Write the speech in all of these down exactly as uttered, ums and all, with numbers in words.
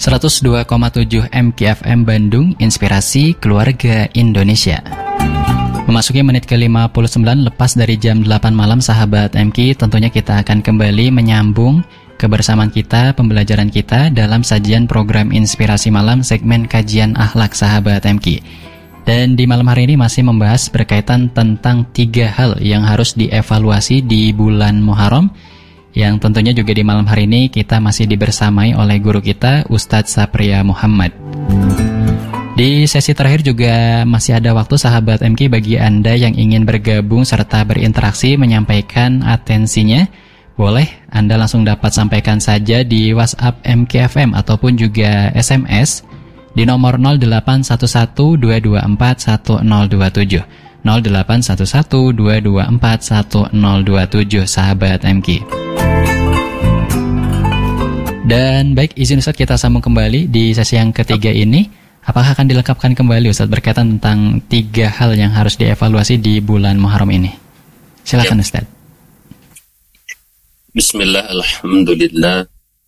seratus dua koma tujuh M K F M Bandung, Inspirasi Keluarga Indonesia. Memasuki menit ke lima puluh sembilan lepas dari jam delapan malam, sahabat M K, tentunya kita akan kembali menyambung kebersamaan kita, pembelajaran kita dalam sajian program Inspirasi Malam segmen kajian akhlak, sahabat M K. Dan di malam hari ini masih membahas berkaitan tentang tiga hal yang harus dievaluasi di bulan Muharram, yang tentunya juga di malam hari ini kita masih dibersamai oleh guru kita, Ustadz Sapria Muhammad. Di sesi terakhir juga masih ada waktu, sahabat M K, bagi Anda yang ingin bergabung serta berinteraksi menyampaikan atensinya. Boleh Anda langsung dapat sampaikan saja di WhatsApp M K F M ataupun juga S M S di nomor nol delapan satu satu dua dua empat satu nol dua tujuh nol delapan satu satu dua dua empat satu nol dua tujuh, sahabat M K. Dan baik, izin Ustadz kita sambung kembali di sesi yang ketiga ini. Apakah akan dilengkapkan kembali Ustadz berkaitan tentang tiga hal yang harus dievaluasi di bulan Muharram ini? Silakan ya. Ustadz. Bismillah, alhamdulillah.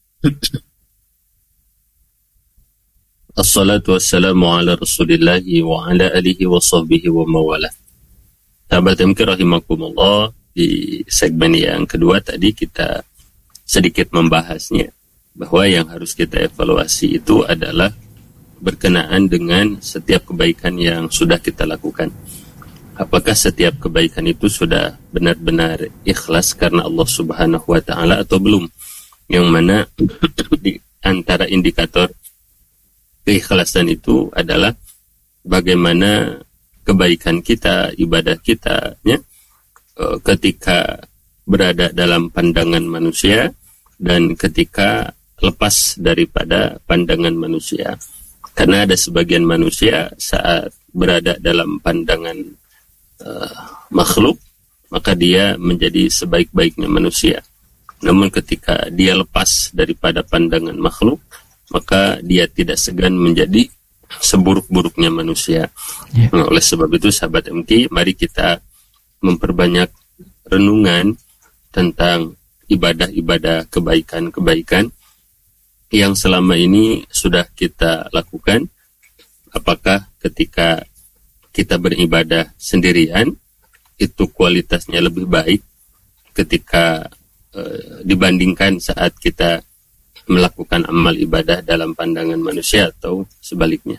Assalatu wassalamu ala rasulillahi wa ala alihi wa sahbihi wa mawala. Sahabat M K rahimakumullah, di segmen yang kedua tadi kita sedikit membahasnya, bahwa yang harus kita evaluasi itu adalah berkenaan dengan setiap kebaikan yang sudah kita lakukan. Apakah setiap kebaikan itu sudah benar-benar ikhlas karena Allah Subhanahu wa Ta'ala atau belum? Yang mana di antara indikator keikhlasan itu adalah bagaimana kebaikan kita, ibadah kita, ya, ketika berada dalam pandangan manusia dan ketika lepas daripada pandangan manusia. Karena ada sebagian manusia saat berada dalam pandangan uh, makhluk, maka dia menjadi sebaik-baiknya manusia. Namun ketika dia lepas daripada pandangan makhluk, maka dia tidak segan menjadi seburuk-buruknya manusia. Yeah. Nah, oleh sebab itu, sahabat M K, mari kita memperbanyak renungan tentang ibadah-ibadah kebaikan-kebaikan yang selama ini sudah kita lakukan. Apakah ketika kita beribadah sendirian itu kualitasnya lebih baik ketika e, dibandingkan saat kita melakukan amal ibadah dalam pandangan manusia atau sebaliknya.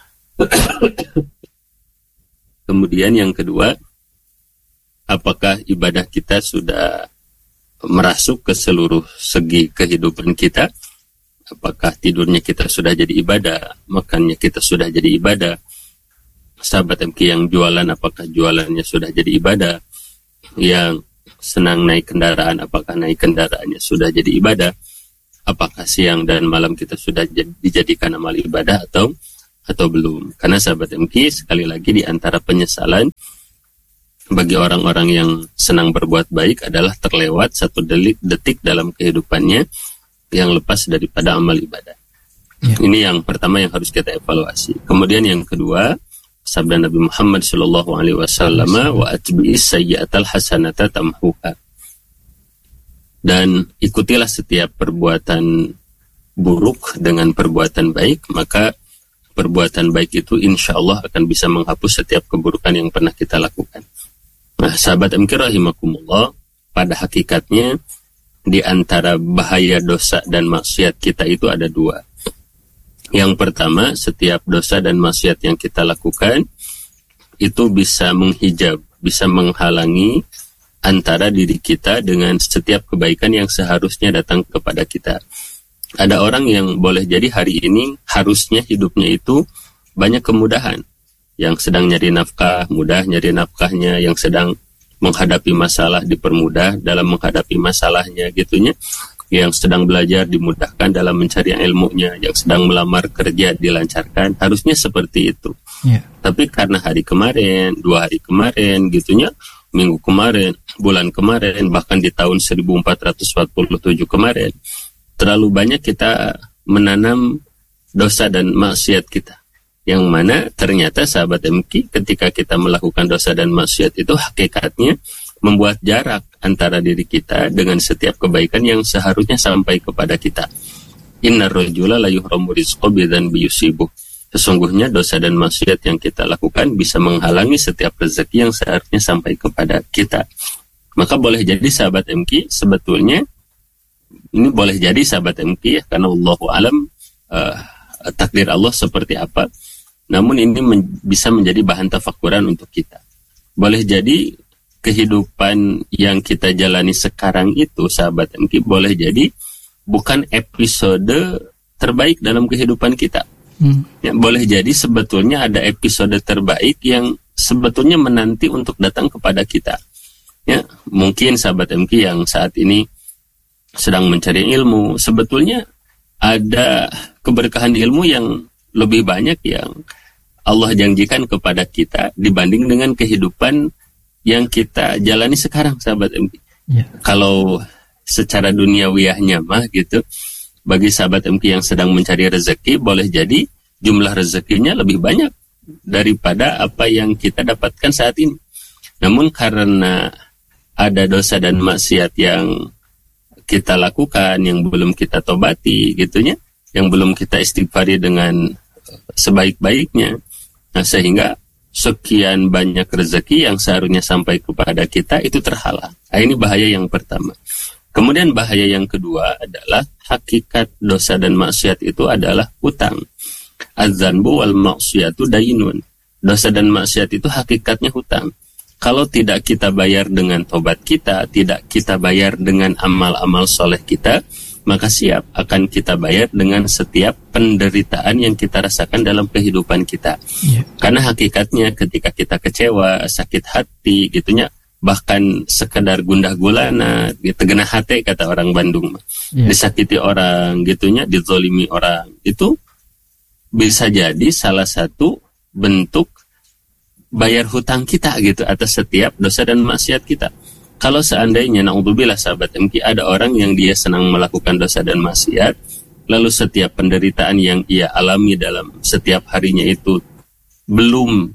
Kemudian yang kedua, apakah ibadah kita sudah merasuk ke seluruh segi kehidupan kita? Apakah tidurnya kita sudah jadi ibadah, makannya kita sudah jadi ibadah? Sahabat M K yang jualan, apakah jualannya sudah jadi ibadah? Yang senang naik kendaraan, apakah naik kendaraannya sudah jadi ibadah? Apakah siang dan malam kita sudah dijadikan amal ibadah atau atau belum? Karena sahabat M K, sekali lagi, di antara penyesalan bagi orang-orang yang senang berbuat baik adalah terlewat satu detik dalam kehidupannya yang lepas daripada amal ibadah. Ya. Ini yang pertama yang harus kita evaluasi. Kemudian yang kedua, sabda Nabi Muhammad sallallahu alaihi wasallam, wa atbi'is sayyi'atal hasanata tamhuha. Dan ikutilah setiap perbuatan buruk dengan perbuatan baik, maka perbuatan baik itu insya Allah akan bisa menghapus setiap keburukan yang pernah kita lakukan. Nah, sahabat M K rahimakumullah, pada hakikatnya di antara bahaya dosa dan maksiat kita itu ada dua. Yang pertama, setiap dosa dan maksiat yang kita lakukan itu bisa menghijab, bisa menghalangi antara diri kita dengan setiap kebaikan yang seharusnya datang kepada kita. Ada orang yang boleh jadi hari ini harusnya hidupnya itu banyak kemudahan. Yang sedang nyari nafkah, mudah nyari nafkahnya. Yang sedang menghadapi masalah, dipermudah dalam menghadapi masalahnya, gitunya. Yang sedang belajar, dimudahkan dalam mencari ilmunya. Yang sedang melamar kerja, dilancarkan. Harusnya seperti itu. Yeah. Tapi karena hari kemarin, dua hari kemarin, gitunya, minggu kemarin, bulan kemarin, bahkan di tahun seribu empat ratus empat puluh tujuh kemarin, terlalu banyak kita menanam dosa dan maksiat kita. Yang mana ternyata sahabat M K, ketika kita melakukan dosa dan maksiat itu hakikatnya membuat jarak antara diri kita dengan setiap kebaikan yang seharusnya sampai kepada kita. Innar rajula la yuhramu rizqa bidzanbi yusibuh. Sesungguhnya dosa dan maksiat yang kita lakukan bisa menghalangi setiap rezeki yang seharusnya sampai kepada kita. Maka boleh jadi sahabat M Q sebetulnya ini boleh jadi sahabat M Q ya, karena Allahu alam uh, takdir Allah seperti apa. Namun ini men- bisa menjadi bahan tafakuran untuk kita. Boleh jadi kehidupan yang kita jalani sekarang itu sahabat M Q boleh jadi bukan episode terbaik dalam kehidupan kita. Hmm. Ya, boleh jadi sebetulnya ada episode terbaik yang sebetulnya menanti untuk datang kepada kita. Ya, mungkin sahabat M Q yang saat ini sedang mencari ilmu, sebetulnya ada keberkahan ilmu yang lebih banyak yang Allah janjikan kepada kita dibanding dengan kehidupan yang kita jalani sekarang, sahabat M Q. Ya. Kalau secara duniawiyahnya mah gitu, bagi sahabat M Q yang sedang mencari rezeki, boleh jadi jumlah rezekinya lebih banyak daripada apa yang kita dapatkan saat ini. Namun karena ada dosa dan maksiat yang kita lakukan, yang belum kita tobati gitunya, yang belum kita istighfari dengan sebaik-baiknya, nah sehingga sekian banyak rezeki yang seharusnya sampai kepada kita itu terhalang. Nah, ini bahaya yang pertama. Kemudian bahaya yang kedua adalah hakikat dosa dan maksiat itu adalah hutang. Az-zanbu wal maksiyatu dainun. Dosa dan maksiat itu hakikatnya hutang. Kalau tidak kita bayar dengan tobat kita, tidak kita bayar dengan amal-amal soleh kita, maka siap akan kita bayar dengan setiap penderitaan yang kita rasakan dalam kehidupan kita. Yeah. Karena hakikatnya ketika kita kecewa, sakit hati gitunya, bahkan sekedar gundah gulana, gitu, genah hati kata orang Bandung, yeah. disakiti orang gitunya, dizolimi orang, itu bisa jadi salah satu bentuk bayar hutang kita gitu atas setiap dosa dan maksiat kita. Kalau seandainya, na'udzubillah sahabat M Q, ada orang yang dia senang melakukan dosa dan maksiat, lalu setiap penderitaan yang ia alami dalam setiap harinya itu belum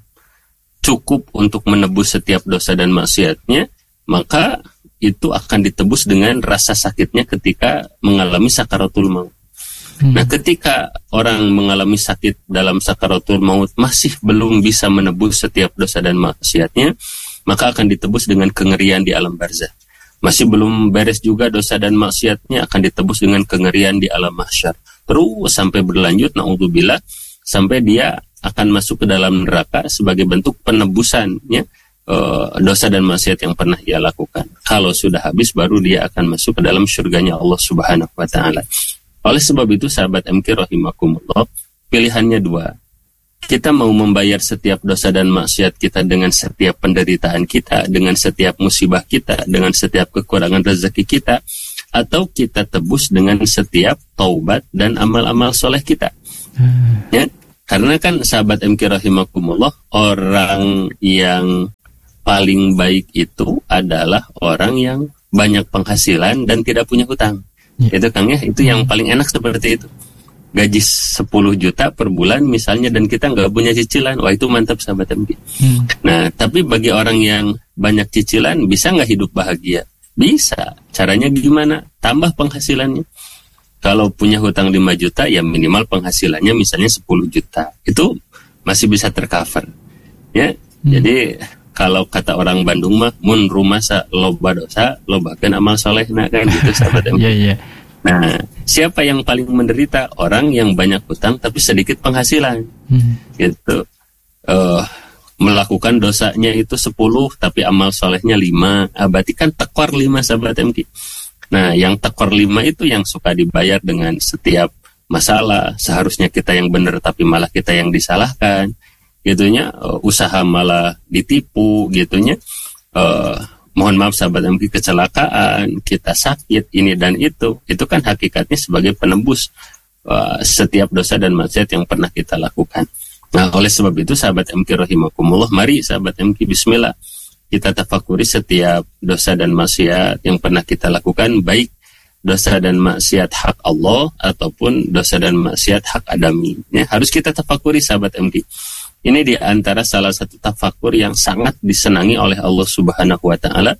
cukup untuk menebus setiap dosa dan maksiatnya, maka itu akan ditebus dengan rasa sakitnya ketika mengalami sakaratul maut. Hmm. Nah, ketika orang mengalami sakit dalam sakaratul maut masih belum bisa menebus setiap dosa dan maksiatnya, maka akan ditebus dengan kengerian di alam barzah. Masih belum beres juga dosa dan maksiatnya, akan ditebus dengan kengerian di alam mahsyar. Terus sampai berlanjut, na'udzubillah, sampai dia akan masuk ke dalam neraka sebagai bentuk penebusannya uh, dosa dan maksiat yang pernah ia lakukan. Kalau sudah habis, baru dia akan masuk ke dalam syurganya Allah Subhanahu wa Ta'ala. Oleh sebab itu, sahabat M Q rahimakumullah, pilihannya dua. Kita mau membayar setiap dosa dan maksiat kita dengan setiap penderitaan kita, dengan setiap musibah kita, dengan setiap kekurangan rezeki kita, atau kita tebus dengan setiap taubat dan amal-amal soleh kita. Hmm. Ya, karena kan sahabat M Q rahimakumullah, orang yang paling baik itu adalah orang yang banyak penghasilan dan tidak punya hutang. Ya. Itu Kang ya, itu yang paling enak seperti itu. Gaji sepuluh juta per bulan misalnya, dan kita nggak punya cicilan, wah itu mantap sahabat M Q. Hmm. Nah, tapi bagi orang yang banyak cicilan, bisa nggak hidup bahagia? Bisa. Caranya gimana? Tambah penghasilannya. Kalau punya hutang lima juta, ya minimal penghasilannya misalnya sepuluh juta. Itu masih bisa tercover. Ya, hmm. Jadi kalau kata orang Bandung mah, mun rumah sa loba dosa, lobakeun amal soleh, nah kan gitu sahabat M Q. Iya, iya. Nah, siapa yang paling menderita? Orang yang banyak hutang tapi sedikit penghasilan. Hmm. Gitu. Uh, melakukan dosanya itu sepuluh tapi amal solehnya lima. Ah, berarti kan tekor lima sahabat M Q. Nah, yang tekor lima itu yang suka dibayar dengan setiap masalah. Seharusnya kita yang benar tapi malah kita yang disalahkan. Gitunya, uh, usaha malah ditipu gitunya. Uh, mohon maaf sahabat M Q, kecelakaan, kita sakit, ini dan itu. Itu kan hakikatnya sebagai penebus uh, setiap dosa dan maksiat yang pernah kita lakukan. Nah, oleh sebab itu sahabat M Q rahimakumullah, mari sahabat M Q bismillah, kita tafakuri setiap dosa dan maksiat yang pernah kita lakukan, baik dosa dan maksiat hak Allah ataupun dosa dan maksiat hak adami. Ya, harus kita tafakuri sahabat M Q. Ini di antara salah satu tafakur yang sangat disenangi oleh Allah Subhanahu wa Ta'ala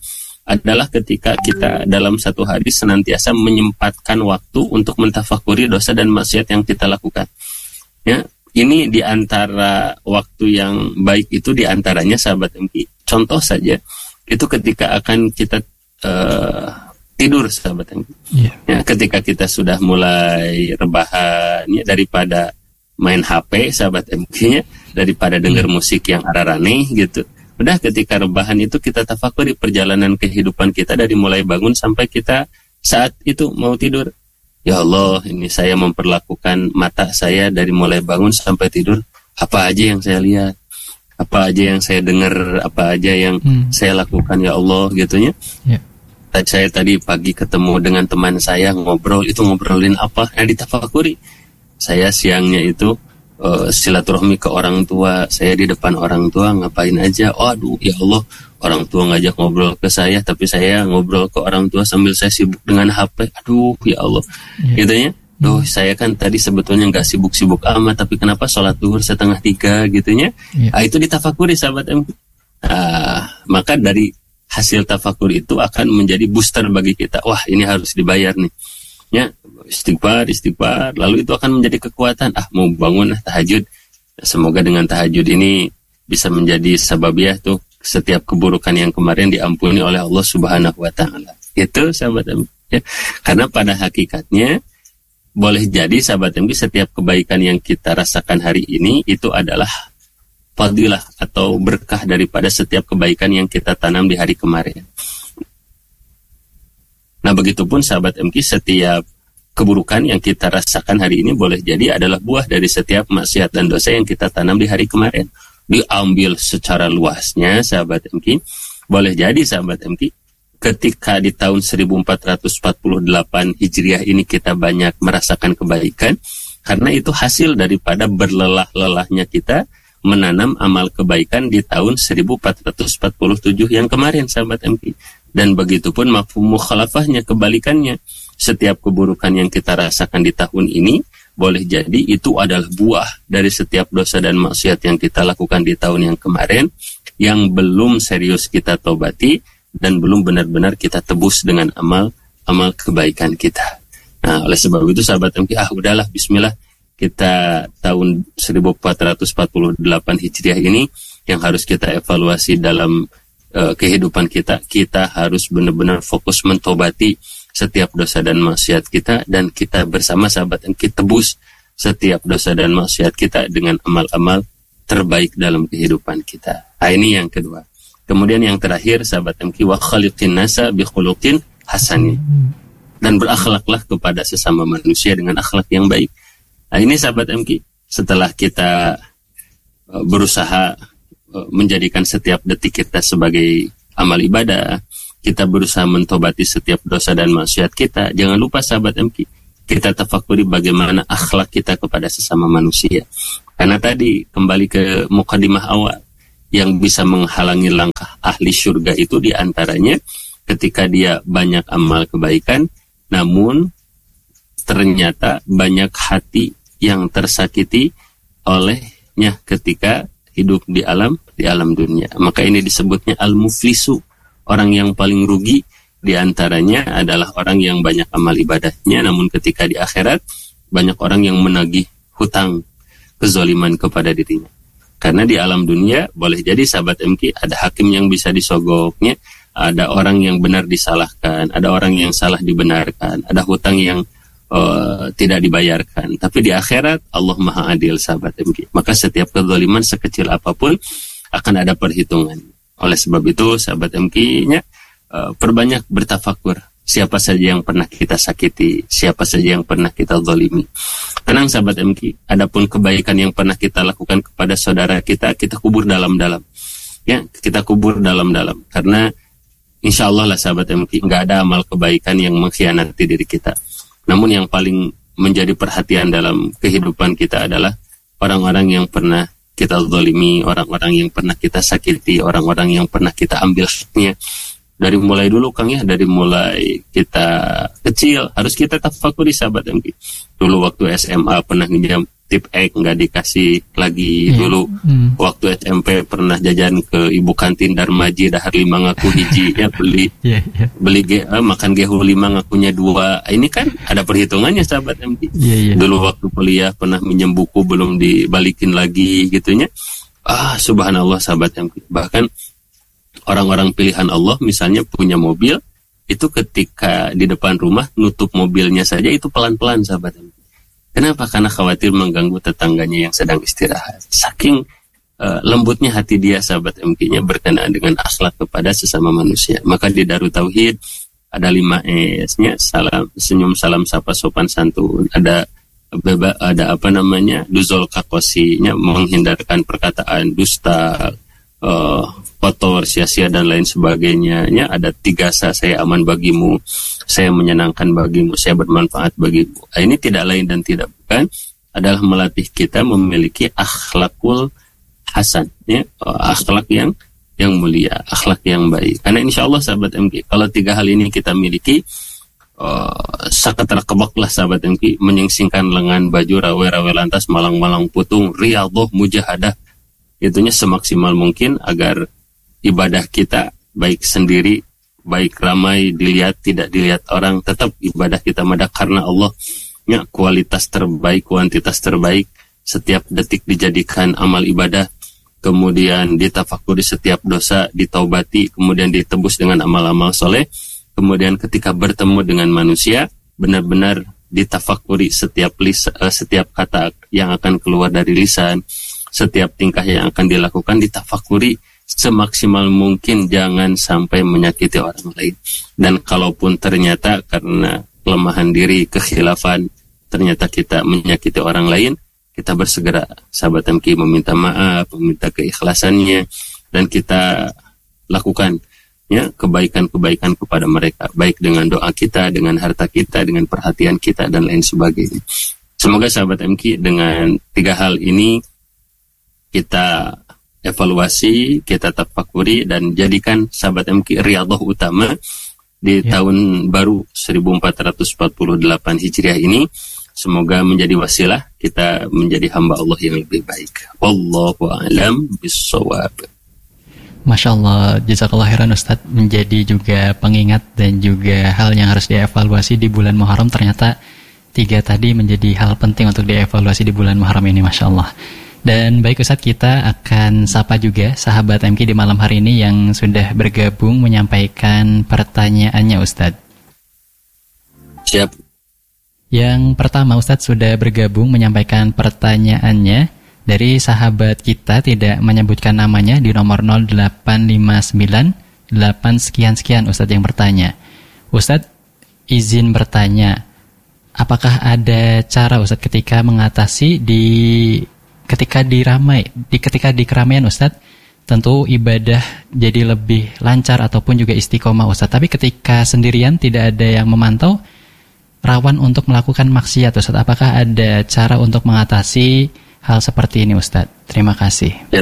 adalah ketika kita dalam satu hari senantiasa menyempatkan waktu untuk mentafakuri dosa dan maksiat yang kita lakukan. Ya, ini diantara waktu yang baik itu diantaranya sahabat M K. Contoh saja, itu ketika akan kita uh, tidur sahabat M K. Yeah. Ya, ketika kita sudah mulai rebahan, ya, daripada main H P sahabat M K, ya, daripada dengar yeah. musik yang ararane gitu. Udah ketika rebahan itu kita tafakuri perjalanan kehidupan kita dari mulai bangun sampai kita saat itu mau tidur. Ya Allah, ini saya memperlakukan mata saya dari mulai bangun sampai tidur. Apa aja yang saya lihat, apa aja yang saya dengar, apa aja yang hmm. saya lakukan, ya Allah, gitunya. Yeah. Saya tadi pagi ketemu dengan teman saya ngobrol, itu ngobrolin apa? Nah, ditafakuri. Saya siangnya itu Uh, silaturahmi ke orang tua, saya di depan orang tua ngapain aja. Oh, aduh, ya Allah, orang tua ngajak ngobrol ke saya, tapi saya ngobrol ke orang tua sambil saya sibuk dengan H P. Aduh, ya Allah, yeah. gitu ya. Duh, saya kan tadi sebetulnya nggak sibuk-sibuk amat, tapi kenapa sholat duhur setengah tiga, gitunya. Yeah. Ah, itu ditafakuri sahabat M K. Ah, maka dari hasil tafakur itu akan menjadi booster bagi kita. Wah, ini harus dibayar nih. Ya, istighfar, istighfar, lalu itu akan menjadi kekuatan. Ah, mau bangun ah, tahajud. Semoga dengan tahajud ini bisa menjadi sababiah tuh setiap keburukan yang kemarin diampuni oleh Allah Subhanahu wa taala. Itu sahabat M K. Ya. Karena pada hakikatnya boleh jadi sahabat M K, setiap kebaikan yang kita rasakan hari ini itu adalah fadilah atau berkah daripada setiap kebaikan yang kita tanam di hari kemarin. Nah, begitupun sahabat M K, setiap keburukan yang kita rasakan hari ini boleh jadi adalah buah dari setiap maksiat dan dosa yang kita tanam di hari kemarin. Diambil secara luasnya sahabat M K, boleh jadi sahabat M K, ketika di tahun seribu empat ratus empat puluh delapan Hijriah ini kita banyak merasakan kebaikan, karena itu hasil daripada berlelah-lelahnya kita menanam amal kebaikan di tahun seribu empat ratus empat puluh tujuh yang kemarin sahabat M K. Dan begitupun mafhum mukhalafahnya, kebalikannya. Setiap keburukan yang kita rasakan di tahun ini boleh jadi itu adalah buah dari setiap dosa dan maksiat yang kita lakukan di tahun yang kemarin, yang belum serius kita tobati dan belum benar-benar kita tebus dengan amal-amal kebaikan kita. Nah, oleh sebab itu sahabat M K, ah udahlah, bismillah, kita tahun seribu empat ratus empat puluh delapan Hijriah ini yang harus kita evaluasi dalam uh, kehidupan kita. Kita harus benar-benar fokus mentobati setiap dosa dan maksiat kita, dan kita bersama sahabat M K tebus setiap dosa dan maksiat kita dengan amal-amal terbaik dalam kehidupan kita. Nah, ini yang kedua. Kemudian yang terakhir sahabat M K, wa khaliqin nasa bi khuluqin hasanin. Dan berakhlaklah kepada sesama manusia dengan akhlak yang baik. Nah, ini sahabat M K, setelah kita uh, berusaha uh, menjadikan setiap detik kita sebagai amal ibadah, kita berusaha mentobati setiap dosa dan maksiat kita, jangan lupa sahabat M K, kita tafakuri bagaimana akhlak kita kepada sesama manusia. Karena tadi kembali ke mukadimah awal, yang bisa menghalangi langkah ahli syurga itu diantaranya ketika dia banyak amal kebaikan, namun ternyata banyak hati yang tersakiti olehnya ketika hidup di alam di alam dunia. Maka ini disebutnya al-muflisu, orang yang paling rugi diantaranya adalah orang yang banyak amal ibadahnya, namun ketika di akhirat banyak orang yang menagih hutang kezaliman kepada dirinya. Karena di alam dunia boleh jadi sahabat M K ada hakim yang bisa disogoknya, ada orang yang benar disalahkan, ada orang yang salah dibenarkan, ada hutang yang uh, tidak dibayarkan. Tapi di akhirat Allah Maha Adil sahabat M K. Maka setiap kezaliman sekecil apapun akan ada perhitungan. Oleh sebab itu sahabat M K-nya uh, perbanyak bertafakur. Siapa saja yang pernah kita sakiti, siapa saja yang pernah kita zalimi. Tenang sahabat M K, adapun kebaikan yang pernah kita lakukan kepada saudara kita, kita kubur dalam-dalam. Ya, kita kubur dalam-dalam. Karena insya Allah lah sahabat M K, nggak ada amal kebaikan yang mengkhianati diri kita. Namun yang paling menjadi perhatian dalam kehidupan kita adalah orang-orang yang pernah kita zalimi, orang-orang yang pernah kita sakiti, orang-orang yang pernah kita ambil haknya. Dari mulai dulu Kang ya, dari mulai kita kecil harus kita tafakuri sahabat M K. Dulu waktu S M A pernah minjam tip X nggak dikasih lagi. Yeah. Dulu hmm. waktu S M P pernah jajan ke ibu kantin Darmaji dahar lima ngaku hiji ya beli yeah, yeah. beli ge, eh, makan gehu lima ngakunya dua. Ini kan ada perhitungannya sahabat M K. Yeah, yeah. Dulu waktu kuliah pernah minjem buku belum dibalikin lagi gitunya. Ah subhanallah sahabat M K. Bahkan orang-orang pilihan Allah misalnya punya mobil itu ketika di depan rumah nutup mobilnya saja itu pelan-pelan sahabat M K. Kenapa? Karena khawatir mengganggu tetangganya yang sedang istirahat. Saking uh, lembutnya hati dia sahabat M K-nya berkenaan dengan akhlak kepada sesama manusia. Maka di Darut Tauhid ada lima S-nya, salam, senyum, salam, sapa, sopan, santun. Ada beba, ada apa namanya, duzol kakosinya, menghindarkan perkataan dusta, uh, kotor, sia-sia dan lain sebagainya. Ada tiga sa, saya aman bagimu, saya menyenangkan bagimu, saya bermanfaat bagimu. Ini tidak lain dan tidak bukan adalah melatih kita memiliki akhlakul hasan, ya, akhlak yang yang mulia, akhlak yang baik. Karena insya Allah sahabat M K, kalau tiga hal ini kita miliki, uh, sakatra kebaklah sahabat M K, menyingsingkan lengan baju rawe-rawe lantas malang-malang putung riyadhah mujahadah, itunya semaksimal mungkin agar ibadah kita baik sendiri, baik ramai dilihat, tidak dilihat orang, tetap ibadah kita madah karena Allah. Ya, kualitas terbaik, kuantitas terbaik, setiap detik dijadikan amal ibadah, kemudian ditafakuri setiap dosa, ditaubati, kemudian ditebus dengan amal-amal soleh, kemudian ketika bertemu dengan manusia, benar-benar ditafakuri setiap lis, uh, setiap kata yang akan keluar dari lisan, setiap tingkah yang akan dilakukan ditafakuri semaksimal mungkin, jangan sampai menyakiti orang lain. Dan kalaupun ternyata karena kelemahan diri, kekhilafan, ternyata kita menyakiti orang lain, kita bersegera sahabat M K meminta maaf, meminta keikhlasannya, dan kita lakukan ya kebaikan-kebaikan kepada mereka, baik dengan doa kita, dengan harta kita, dengan perhatian kita dan lain sebagainya. Semoga sahabat M K dengan tiga hal ini kita evaluasi, kita tafakuri dan jadikan sahabat M K riyadhah utama di ya. Tahun baru seribu empat ratus empat puluh delapan Hijriah ini. Semoga menjadi wasilah kita menjadi hamba Allah yang lebih baik. Wallahu a'lam bissawab. Masya Allah, jazakallah khairan Ustadz, menjadi juga pengingat dan juga hal yang harus dievaluasi di bulan Muharram. Ternyata tiga tadi menjadi hal penting untuk dievaluasi di bulan Muharram ini, Masya Allah. Dan baik Ustadz, kita akan sapa juga sahabat M K di malam hari ini yang sudah bergabung menyampaikan pertanyaannya Ustadz. Siap. Yang pertama Ustadz sudah bergabung menyampaikan pertanyaannya dari sahabat kita, tidak menyebutkan namanya, di nomor nol delapan lima sembilan delapan sekian-sekian Ustadz yang bertanya. Ustadz izin bertanya, apakah ada cara Ustadz ketika mengatasi di ketika diramai, di ketika di keramaian Ustadz, tentu ibadah jadi lebih lancar ataupun juga istiqomah Ustadz. Tapi ketika sendirian tidak ada yang memantau, rawan untuk melakukan maksiat Ustadz. Apakah ada cara untuk mengatasi hal seperti ini Ustadz? Terima kasih. Ya.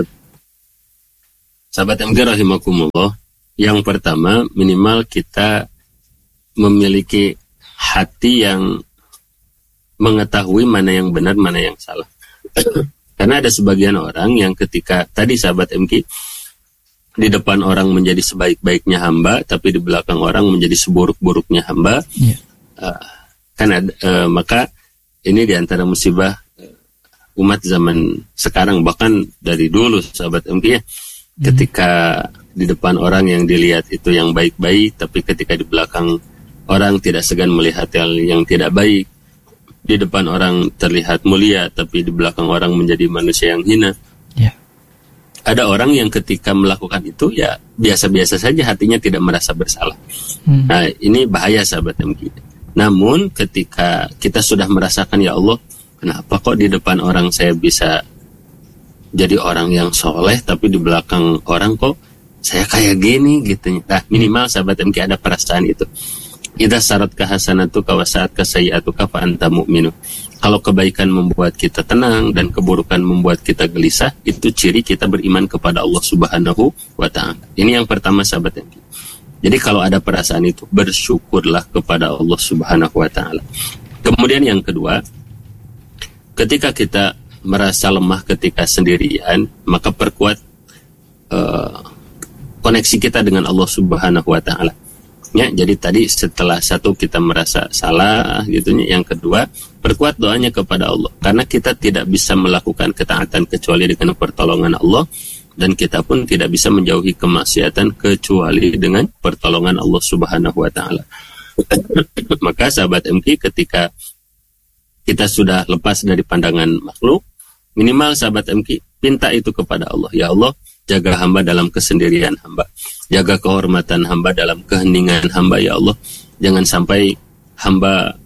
Sahabat M K rahimakumullah, yang pertama minimal kita memiliki hati yang mengetahui mana yang benar, mana yang salah. Karena ada sebagian orang yang ketika tadi sahabat M K di depan orang menjadi sebaik-baiknya hamba, tapi di belakang orang menjadi seburuk-buruknya hamba. Yeah. Uh, kan ada, uh, maka ini diantara musibah uh, umat zaman sekarang, bahkan dari dulu sahabat M K ya. Hmm. Ketika di depan orang yang dilihat itu yang baik-baik, tapi ketika di belakang orang tidak segan melihat hal yang tidak baik. Di depan orang terlihat mulia, tapi di belakang orang menjadi manusia yang hina. Yeah. Ada orang yang ketika melakukan itu ya biasa-biasa saja, hatinya tidak merasa bersalah. Hmm. Nah ini bahaya sahabat M K. Namun ketika kita sudah merasakan, ya Allah, kenapa kok di depan orang saya bisa jadi orang yang soleh, tapi di belakang orang kok saya kayak gini gitu. Nah minimal sahabat M K ada perasaan itu. Idza syarat kahasanatu kawasaat kasayiatu kafa anta mu'minu. Kalau kebaikan membuat kita tenang dan keburukan membuat kita gelisah, itu ciri kita beriman kepada Allah Subhanahu wa ta'ala. Ini yang pertama sahabat M K. Jadi kalau ada perasaan itu, bersyukurlah kepada Allah Subhanahu wa ta'ala. Kemudian yang kedua, ketika kita merasa lemah ketika sendirian, maka perkuat uh, koneksi kita dengan Allah Subhanahu wa taala. Ya, jadi tadi setelah satu kita merasa salah gitu, yang kedua perkuat doanya kepada Allah, karena kita tidak bisa melakukan ketaatan kecuali dengan pertolongan Allah, dan kita pun tidak bisa menjauhi kemaksiatan kecuali dengan pertolongan Allah Subhanahu wa taala. Maka sahabat M K, ketika kita sudah lepas dari pandangan makhluk, minimal sahabat M K pinta itu kepada Allah. Ya Allah, jaga hamba dalam kesendirian hamba, jaga kehormatan hamba dalam keheningan hamba. Ya Allah, jangan sampai hamba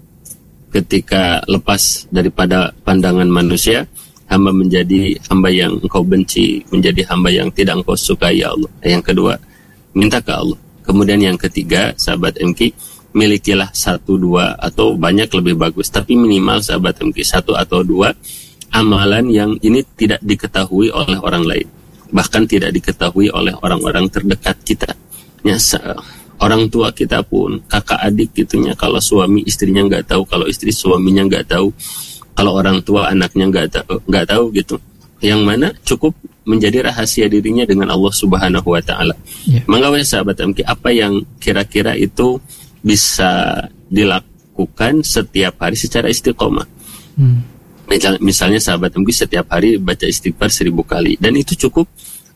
ketika lepas daripada pandangan manusia, hamba menjadi hamba yang engkau benci, menjadi hamba yang tidak engkau sukai. Ya Allah. Yang kedua, minta ke Allah. Kemudian yang ketiga, sahabat M K, milikilah satu dua atau banyak lebih bagus, tapi minimal sahabat M K satu atau dua amalan yang ini tidak diketahui oleh orang lain, bahkan tidak diketahui oleh orang-orang terdekat kita. Ya, orang tua kita pun, kakak adik gitunya, kalau suami istrinya nggak tahu, kalau istri suaminya nggak tahu, kalau orang tua anaknya nggak tahu, nggak tahu gitu. Yang mana cukup menjadi rahasia dirinya dengan Allah Subhanahu wa taala. Yeah. Maka sahabat M K, apa yang kira-kira itu bisa dilakukan setiap hari secara istiqomah? Hmm. Misalnya sahabat M K setiap hari baca istighfar seribu kali, dan itu cukup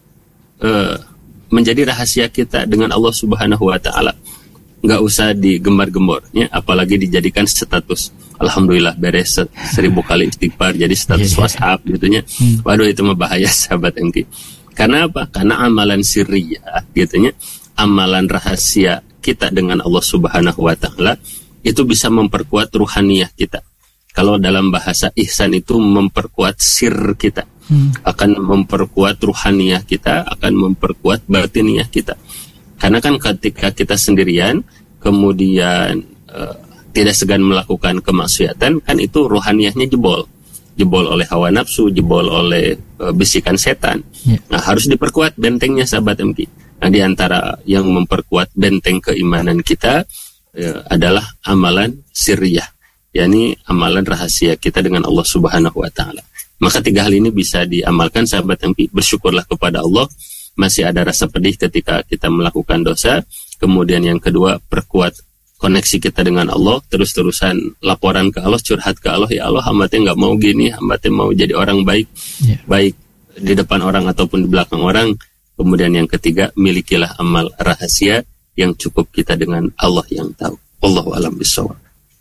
uh, menjadi rahasia kita dengan Allah Subhanahu wa taala. Nggak usah digembar-gembor, ya, apalagi dijadikan status. Alhamdulillah beres seribu kali istighfar jadi status yeah, yeah. WhatsApp gitunya. Hmm. Waduh, itu mah bahaya sahabat M K. Karena apa? Karena amalan sirriyah gitunya, amalan rahasia kita dengan Allah Subhanahu wa taala itu bisa memperkuat ruhaniyah kita. Kalau dalam bahasa ihsan itu memperkuat sir kita, hmm. akan memperkuat ruhaniyah kita, akan memperkuat batiniyah kita. Karena kan ketika kita sendirian, kemudian uh, tidak segan melakukan kemaksiatan, kan itu ruhaniyahnya jebol. Jebol oleh hawa nafsu, jebol oleh uh, bisikan setan. Yeah. Nah, harus diperkuat bentengnya sahabat M K. Nah, di antara yang memperkuat benteng keimanan kita uh, adalah amalan sirriyah, yakni amalan rahasia kita dengan Allah Subhanahu wa taala. Maka tiga hal ini bisa diamalkan sahabat M K. Bersyukurlah kepada Allah, masih ada rasa pedih ketika kita melakukan dosa. Kemudian yang kedua, perkuat koneksi kita dengan Allah, terus-terusan laporan ke Allah, curhat ke Allah. Ya Allah, hamba teh nggak mau gini, hamba teh mau jadi orang baik, yeah. baik di depan orang ataupun di belakang orang. Kemudian yang ketiga, milikilah amal rahasia yang cukup kita dengan Allah yang tahu. Wallahu a'lam bishawab.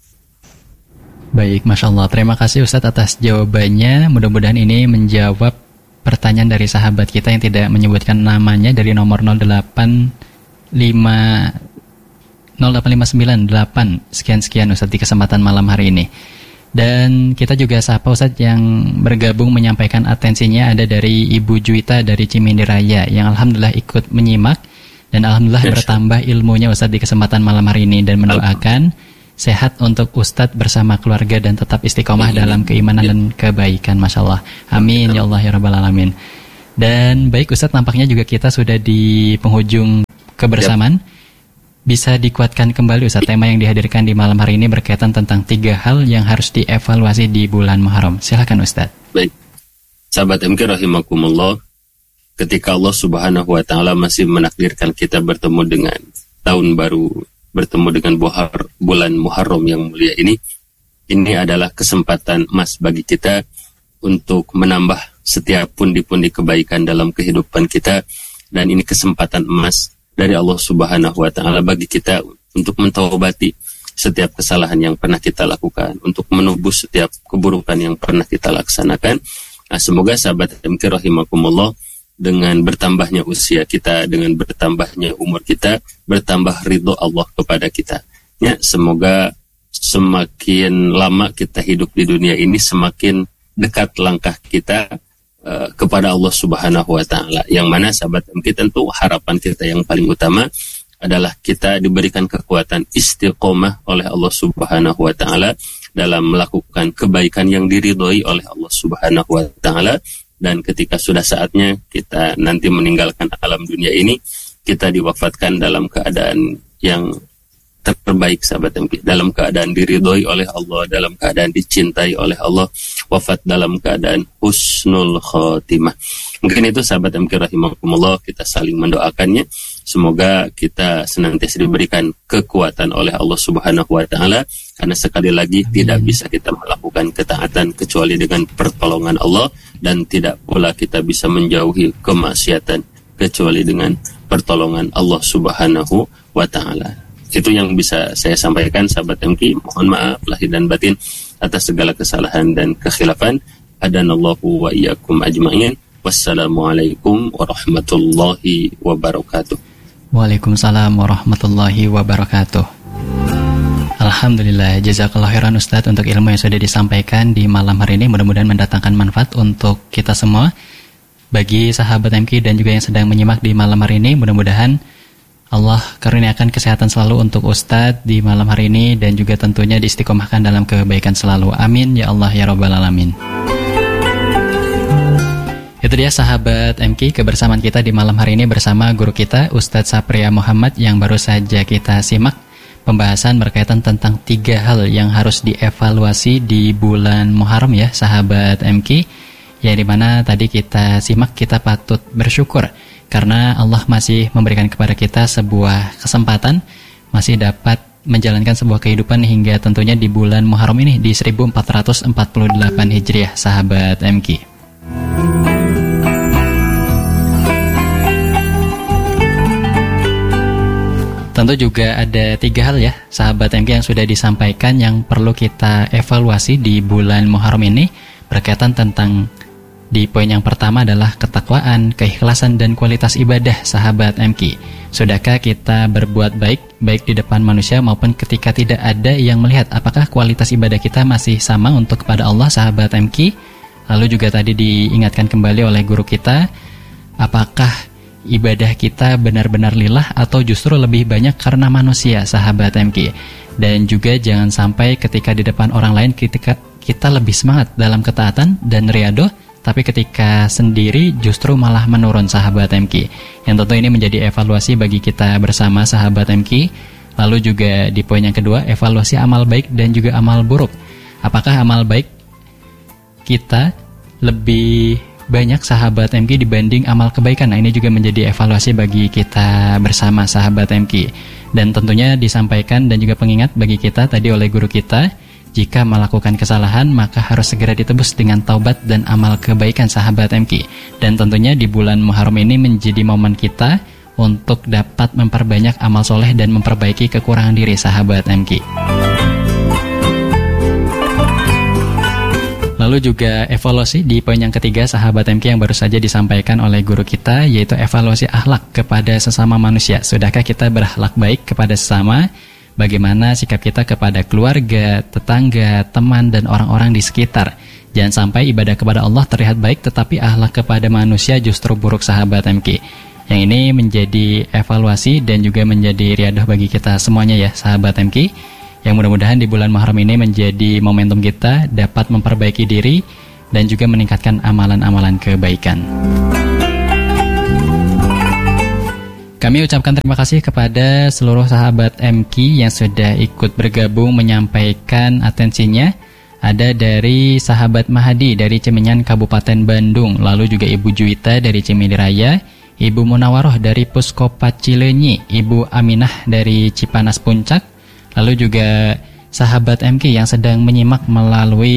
Baik, Masya Allah. Terima kasih Ustadz atas jawabannya. Mudah-mudahan ini menjawab pertanyaan dari sahabat kita yang tidak menyebutkan namanya dari nomor nol delapan lima nol delapan lima sembilan delapan sekian-sekian Ustadz di kesempatan malam hari ini. Dan kita juga sapa Ustadz yang bergabung menyampaikan atensinya ada dari Ibu Juwita dari Cimindi Raya yang alhamdulillah ikut menyimak dan alhamdulillah yes. bertambah ilmunya Ustadz di kesempatan malam hari ini dan mendoakan sehat untuk Ustadz bersama keluarga dan tetap istiqomah Amin. Dalam keimanan ya. Dan kebaikan. Masya Allah. Amin ya Allah ya Rabbal Alamin. Dan baik Ustadz, nampaknya juga kita sudah di penghujung kebersamaan. Ya. Bisa dikuatkan kembali Ustadz tema yang dihadirkan di malam hari ini berkaitan tentang tiga hal yang harus dievaluasi di bulan Muharram. Silakan Ustadz. Baik. Sahabat M K rahimakumullah, ketika Allah Subhanahu wa taala masih menakdirkan kita bertemu dengan tahun baru, bertemu dengan buhar, bulan Muharram yang mulia ini, ini adalah kesempatan emas bagi kita untuk menambah setiap pundi-pundi kebaikan dalam kehidupan kita, dan ini kesempatan emas dari Allah Subhanahu wa taala bagi kita untuk mentaubati setiap kesalahan yang pernah kita lakukan, untuk menebus setiap keburukan yang pernah kita laksanakan. Nah, semoga sahabat M K rahimakumullah, dengan bertambahnya usia kita, dengan bertambahnya umur kita, bertambah ridho Allah kepada kita. Ya, semoga semakin lama kita hidup di dunia ini, semakin dekat langkah kita uh, kepada Allah Subhanahu wa taala. Yang mana sahabat M K, tentu harapan kita yang paling utama adalah kita diberikan kekuatan istiqomah oleh Allah Subhanahu wa taala dalam melakukan kebaikan yang diridhoi oleh Allah Subhanahu wa taala. Dan ketika sudah saatnya kita nanti meninggalkan alam dunia ini, kita diwafatkan dalam keadaan yang terbaik sahabat M K, dalam keadaan diridhoi oleh Allah, dalam keadaan dicintai oleh Allah, wafat dalam keadaan husnul khotimah. Mungkin itu sahabat M K rahimakumullah, kita saling mendoakannya. Semoga kita senantiasa diberikan kekuatan oleh Allah Subhanahu wa taala, karena sekali lagi Amin. Tidak bisa kita melakukan ketaatan kecuali dengan pertolongan Allah, dan tidak pula kita bisa menjauhi kemaksiatan kecuali dengan pertolongan Allah Subhanahu wa taala. Itu yang bisa saya sampaikan sahabat M K. Mohon maaf lahir dan batin atas segala kesalahan dan kekhilafan. Hadanallahu wa iyyakum ajma'in. Wassalamualaikum warahmatullahi wabarakatuh. Waalaikumsalam warahmatullahi wabarakatuh. Alhamdulillah, jazakallah khairan Ustadz untuk ilmu yang sudah disampaikan di malam hari ini. Mudah-mudahan mendatangkan manfaat untuk kita semua. Bagi sahabat M K dan juga yang sedang menyimak di malam hari ini, mudah-mudahan Allah karuniakan kesehatan selalu untuk Ustadz di malam hari ini, dan juga tentunya diistiqomahkan dalam kebaikan selalu. Amin ya Allah ya Rabbal Alamin. Itu dia sahabat M K, kebersamaan kita di malam hari ini bersama guru kita Ustadz Sapria Muhammad, yang baru saja kita simak pembahasan berkaitan tentang tiga hal yang harus dievaluasi di bulan Muharram ya sahabat M K, yang dimana tadi kita simak, kita patut bersyukur karena Allah masih memberikan kepada kita sebuah kesempatan, masih dapat menjalankan sebuah kehidupan hingga tentunya di bulan Muharram ini di seribu empat ratus empat puluh delapan Hijriah sahabat M K. Tentu juga ada tiga hal ya sahabat M K yang sudah disampaikan yang perlu kita evaluasi di bulan Muharram ini, berkaitan tentang di poin yang pertama adalah ketakwaan, keikhlasan, dan kualitas ibadah sahabat M K. Sudahkah kita berbuat baik, baik di depan manusia maupun ketika tidak ada yang melihat? Apakah kualitas ibadah kita masih sama untuk kepada Allah sahabat M K? Lalu juga tadi diingatkan kembali oleh guru kita, apakah ibadah kita benar-benar lillah atau justru lebih banyak karena manusia sahabat M K? Dan juga jangan sampai ketika di depan orang lain ketika kita lebih semangat dalam ketaatan dan riyadhah, tapi ketika sendiri justru malah menurun sahabat M K. Yang tentu ini menjadi evaluasi bagi kita bersama sahabat M K. Lalu juga di poin yang kedua, evaluasi amal baik dan juga amal buruk. Apakah amal baik kita lebih banyak sahabat M K dibanding amal kebaikan? Nah, ini juga menjadi evaluasi bagi kita bersama sahabat M K. Dan tentunya disampaikan dan juga pengingat bagi kita tadi oleh guru kita, jika melakukan kesalahan maka harus segera ditebus dengan taubat dan amal kebaikan sahabat M K. Dan tentunya di bulan Muharram ini menjadi momen kita untuk dapat memperbanyak amal soleh dan memperbaiki kekurangan diri sahabat M K. Lalu juga evaluasi di poin yang ketiga sahabat M K yang baru saja disampaikan oleh guru kita, yaitu evaluasi akhlak kepada sesama manusia. Sudahkah kita berakhlak baik kepada sesama? Bagaimana sikap kita kepada keluarga, tetangga, teman, dan orang-orang di sekitar? Jangan sampai ibadah kepada Allah terlihat baik tetapi akhlak kepada manusia justru buruk sahabat M K. Yang ini menjadi evaluasi dan juga menjadi riyadhah bagi kita semuanya ya sahabat M K. Yang mudah-mudahan di bulan Muharram ini menjadi momentum kita dapat memperbaiki diri dan juga meningkatkan amalan-amalan kebaikan. Kami ucapkan terima kasih kepada seluruh sahabat M K yang sudah ikut bergabung menyampaikan atensinya. Ada dari sahabat Mahadi dari Cimenyan Kabupaten Bandung, lalu juga Ibu Juwita dari Cimindi Raya, Ibu Munawaroh dari Puskopat Cileunyi, Ibu Aminah dari Cipanas Puncak, lalu juga sahabat M K yang sedang menyimak melalui